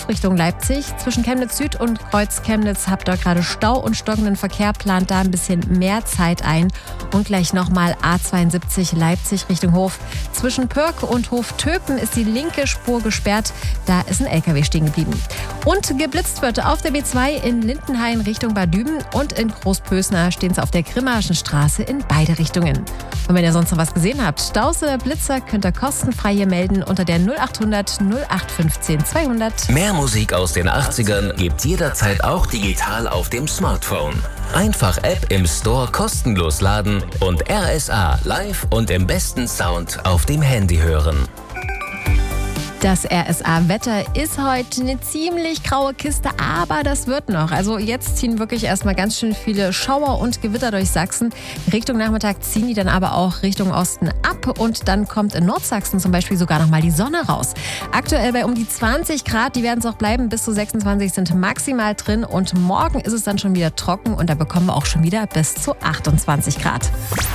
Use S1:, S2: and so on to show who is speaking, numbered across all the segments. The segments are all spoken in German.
S1: A12 Richtung Leipzig. Zwischen Chemnitz Süd und Kreuz Chemnitz habt ihr gerade Stau und stockenden Verkehr. Plant da ein bisschen mehr Zeit ein. Und gleich nochmal A72 Leipzig Richtung Hof. Zwischen Pörk und Hof-Töpen ist die linke Spur gesperrt. Da ist ein LKW stehen geblieben. Und geblitzt wird auf der B2 in Lindenhain Richtung Bad Düben und in Großpösner stehen sie auf der Grimmaschen Straße in beide Richtungen. Und wenn ihr sonst noch was gesehen habt, Staus oder Blitzer, könnt ihr kostenfrei hier melden unter der 0800 0815 200.
S2: Mehr Musik aus den 80ern gibt's jederzeit auch digital auf dem Smartphone. Einfach App im Store kostenlos laden und RSA live und im besten Sound auf dem Handy hören.
S1: Das RSA-Wetter ist heute eine ziemlich graue Kiste, aber das wird noch. Also jetzt ziehen wirklich erstmal ganz schön viele Schauer und Gewitter durch Sachsen. Richtung Nachmittag ziehen die dann aber auch Richtung Osten ab und dann kommt in Nordsachsen zum Beispiel sogar nochmal die Sonne raus. Aktuell bei um die 20 Grad, die werden es auch bleiben, bis zu 26 sind maximal drin und morgen ist es dann schon wieder trocken und da bekommen wir auch schon wieder bis zu 28 Grad.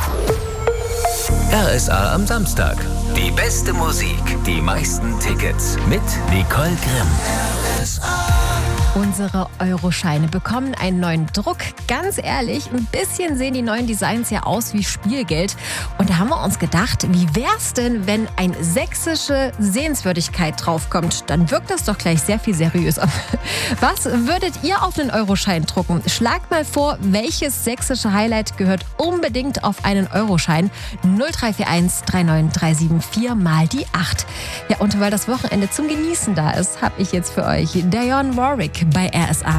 S2: RSA am Samstag. Die beste Musik, die meisten Tickets mit Nicole Grimm.
S1: Unsere Euroscheine bekommen einen neuen Druck. Ganz ehrlich, ein bisschen sehen die neuen Designs ja aus wie Spielgeld. Und da haben wir uns gedacht, wie wär's denn, wenn eine sächsische Sehenswürdigkeit draufkommt? Dann wirkt das doch gleich sehr viel seriöser. Was würdet ihr auf einen Euroschein drucken? Schlagt mal vor, welches sächsische Highlight gehört unbedingt auf einen Euroschein? 0341 39374 mal die 8. Ja, und weil das Wochenende zum Genießen da ist, habe ich jetzt für euch Dionne Warwick bei RSA.